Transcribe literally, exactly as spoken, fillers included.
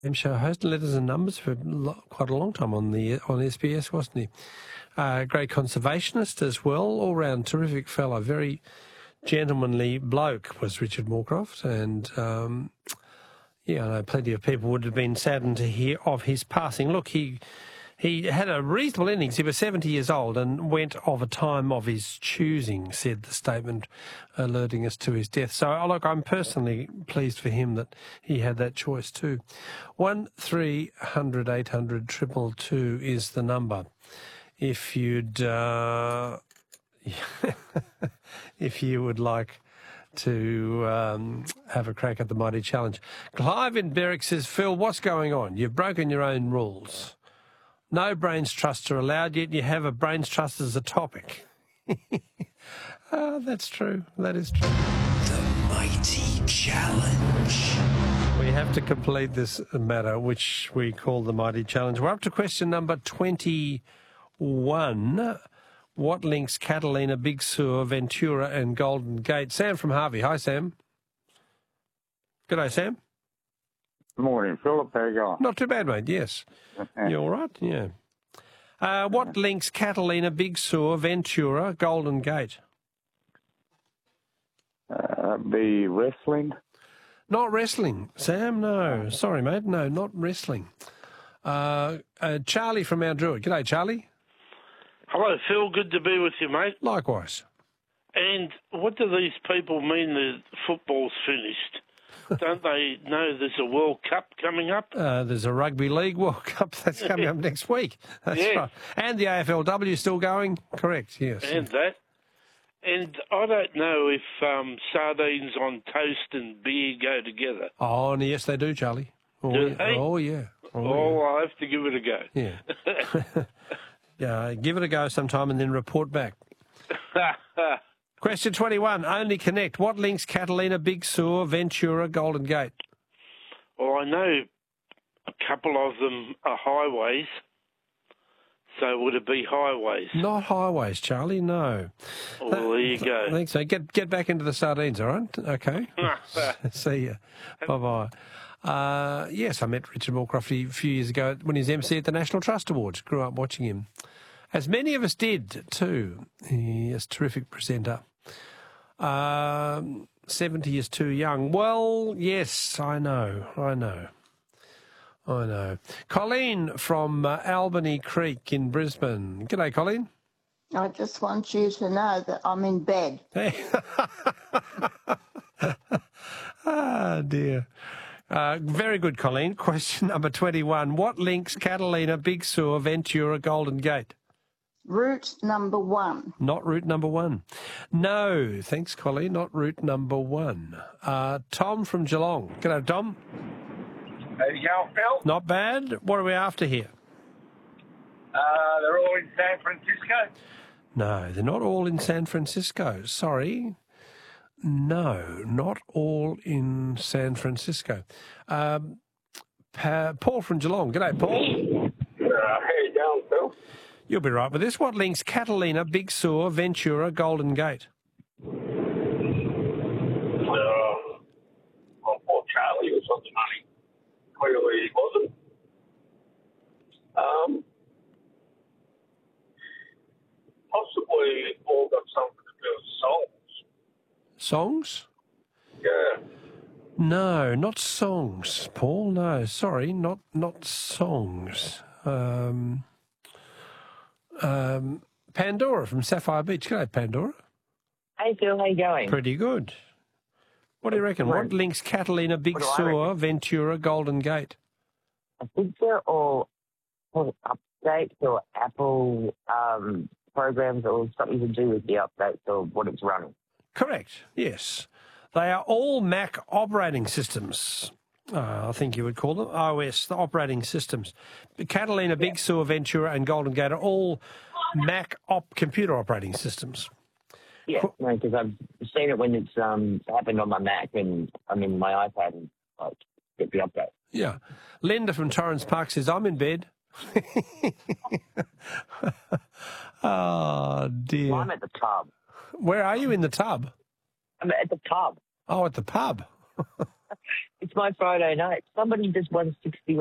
show host, letters and numbers for lo- quite a long time on the on S B S, wasn't he? Uh, great conservationist as well, all round terrific fellow, very gentlemanly bloke was Richard Moorcroft, and um, yeah, I know plenty of people would have been saddened to hear of his passing. Look, he he had a reasonable innings. He was seventy years old and went of a time of his choosing, said the statement, alerting us to his death. So, oh, look, I'm personally pleased for him that he had that choice too. One three hundred eight hundred triple two is the number. If you'd uh, if you would like to um, have a crack at the Mighty Challenge. Clive in Berwick says, Phil, what's going on? You've broken your own rules. No brains trusts are allowed, yet you have a brains trust as a topic. Oh, that's true. That is true. The Mighty Challenge. We have to complete this matter, which we call the Mighty Challenge. We're up to question number twenty-one. What links Catalina, Big Sur, Ventura and Golden Gate? Sam from Harvey. Hi, Sam. G'day, Sam. Morning, Philip. How you going? Not too bad, mate, yes. You all right? Yeah. Uh, what links Catalina, Big Sur, Ventura, Golden Gate? Uh, be wrestling. Not wrestling, Sam, no. Sorry, mate, no, not wrestling. Uh, uh, Charlie from Mount Druitt. G'day, Charlie. Hello, Phil. Good to be with you, mate. Likewise. And what do these people mean that football's finished? Don't they know there's a World Cup coming up? Uh, there's a Rugby League World Cup that's coming up next week. That's yeah. right. And the A F L W still going? Correct, yes. And that. And I don't know if um, sardines on toast and beer go together. Oh, and yes, they do, Charlie. Oh, Do yeah. they? Oh, yeah. Oh, Oh, yeah. I'll have to give it a go. Yeah. Yeah, give it a go sometime and then report back. Question twenty-one, only connect. What links Catalina, Big Sur, Ventura, Golden Gate? Well, I know a couple of them are highways, so would it be highways? Not highways, Charlie, no. Well, there you go. I think so. Get get back into the sardines, all right? Okay. See ya. Bye-bye. Uh, yes, I met Richard Moorcroft a few years ago when he was M C at the National Trust Awards. Grew up watching him. As many of us did, too. He is a terrific presenter. Um, seventy is too young. Well, yes, I know, I know. I know. Colleen from uh, Albany Creek in Brisbane. G'day, Colleen. I just want you to know that I'm in bed. Hey. Ah, dear. Uh, very good, Colleen. Question number twenty-one. What links Catalina, Big Sur, Ventura, Golden Gate? Route number one. Not route number one. No, thanks, Colleen. Not route number one. Uh, Tom from Geelong. G'day, Tom. How you going, Phil? Not bad. What are we after here? Uh, they're all in San Francisco. No, they're not all in San Francisco. Sorry. No, not all in San Francisco. Um, pa- Paul from Geelong. G'day, Paul. Uh, how you going, Phil? You'll be right with this. What links Catalina, Big Sur, Ventura, Golden Gate? Uh, well, poor Charlie was on the money. Clearly he wasn't. Um, possibly all got something to do with songs. Songs? Yeah. No, not songs, Paul. No, sorry, not not songs. Um, um, Pandora from Sapphire Beach. G'day, Pandora. Hey, Phil, how you going? Pretty good. What do you reckon? What links Catalina, Big What do I Sur, reckon? Ventura, Golden Gate? I think they're all, all updates or Apple um, programs or something to do with the updates or what it's running. Correct, yes. They are all Mac operating systems, uh, I think you would call them, O S, the operating systems. Catalina, Big Sur, Ventura and Golden Gate are all Mac op computer operating systems. Yeah, because I've seen it when it's um, happened on my Mac and I'm in my iPad and like, get the update. Yeah. Linda from Torrance Park says, I'm in bed. Oh, dear. Well, I'm at the pub. Where are you in the tub? I'm at the pub. Oh, at the pub. It's my Friday night. Somebody just won sixty